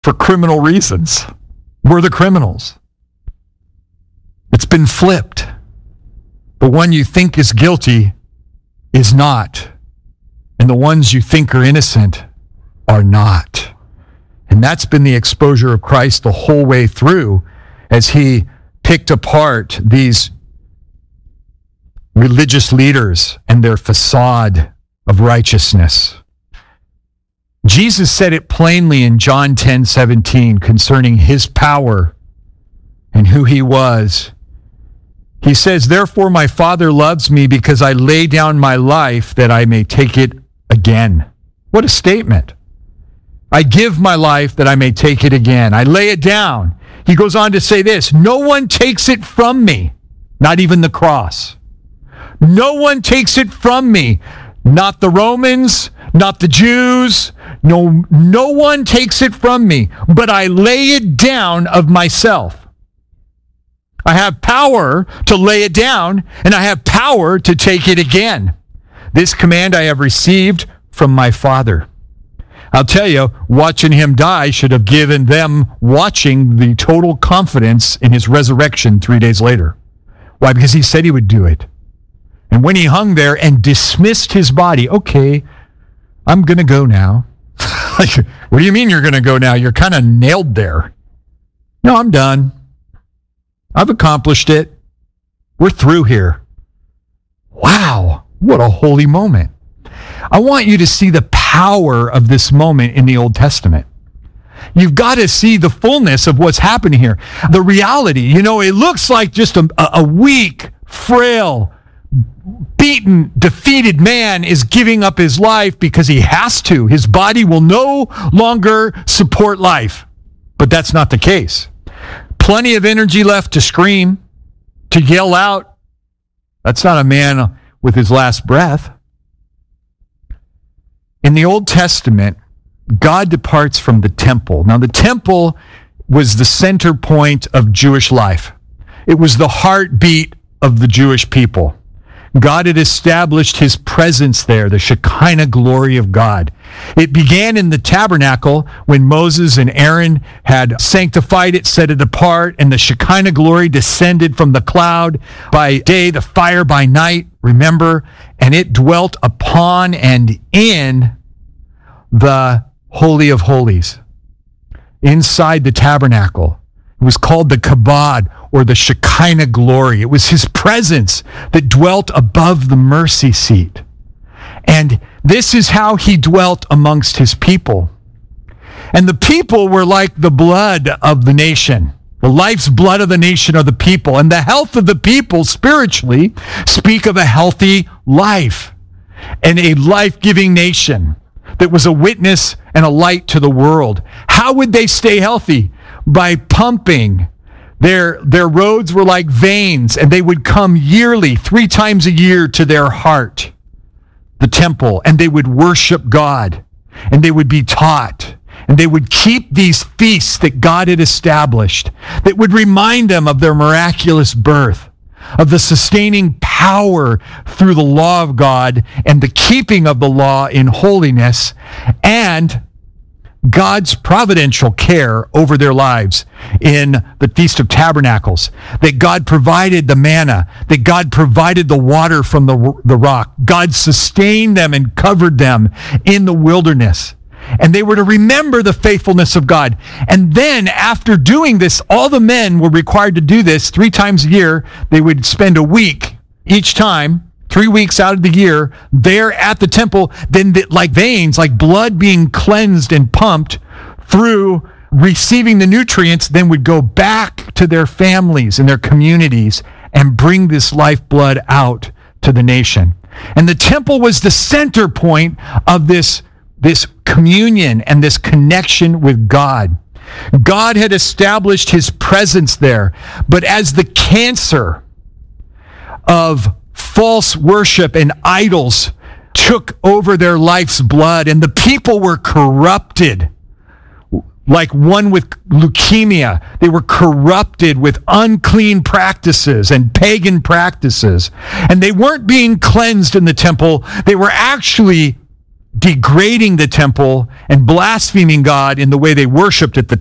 for criminal reasons. We're the criminals. It's been flipped. The one you think is guilty is not. And the ones you think are innocent are not. And that's been the exposure of Christ the whole way through as he picked apart these religious leaders and their facade of righteousness. Jesus said it plainly in John 10:17 concerning his power and who he was. He says, "Therefore my Father loves me because I lay down my life that I may take it again." What a statement. I give my life that I may take it again. I lay it down. He goes on to say this, "No one takes it from me," not even the cross. "No one takes it from me," not the Romans, not the Jews. No one takes it from me, but I lay it down of myself. I have power to lay it down, and I have power to take it again. This command I have received from my Father. I'll tell you, watching him die should have given them watching the total confidence in his resurrection 3 days later. Why? Because he said he would do it. And when he hung there and dismissed his body, okay, I'm going to go now. Like, what do you mean you're going to go now? You're kind of nailed there. No, I'm done. I've accomplished it. We're through here. Wow, what a holy moment. I want you to see the power of this moment in the Old Testament. You've got to see the fullness of what's happening here. The reality, it looks like just a weak, frail, beaten, defeated man is giving up his life because he has to. His body will no longer support life. But that's not the case. Plenty of energy left to scream, to yell out. That's not a man with his last breath. In the Old Testament, God departs from the temple. Now, the temple was the center point of Jewish life. It was the heartbeat of the Jewish people. God had established his presence there, the Shekinah glory of God. It began in the tabernacle when Moses and Aaron had sanctified it, set it apart, and the Shekinah glory descended from the cloud by day, the fire by night, remember? And it dwelt upon and in the Holy of Holies, inside the tabernacle. It was called the Kabod, or the Shekinah glory. It was his presence that dwelt above the mercy seat. And this is how he dwelt amongst his people. And the people were like the blood of the nation. The life's blood of the nation are the people. And the health of the people spiritually speak of a healthy life and a life-giving nation that was a witness and a light to the world. How would they stay healthy? By pumping. Their roads were like veins, and they would come yearly, 3 times a year, to their heart, the temple, and they would worship God, and they would be taught, and they would keep these feasts that God had established that would remind them of their miraculous birth, of the sustaining power through the law of God and the keeping of the law in holiness, and God's providential care over their lives in the Feast of Tabernacles, that God provided the manna, that God provided the water from the rock. God sustained them and covered them in the wilderness. And they were to remember the faithfulness of God. And then after doing this, all the men were required to do this 3 times a year. They would spend a week each time, 3 weeks out of the year, there at the temple, then like veins, like blood being cleansed and pumped through receiving the nutrients, then would go back to their families and their communities and bring this lifeblood out to the nation. And the temple was the center point of this communion and this connection with God. God had established his presence there, but as the cancer of false worship and idols took over their life's blood, and the people were corrupted like one with leukemia. They were corrupted with unclean practices and pagan practices. And they weren't being cleansed in the temple. They were actually degrading the temple and blaspheming God in the way they worshiped at the